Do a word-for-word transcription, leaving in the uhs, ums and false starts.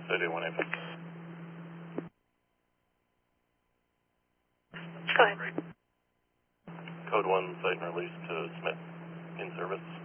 City one eight. Go ahead. Code one, site and release to Smith, in service.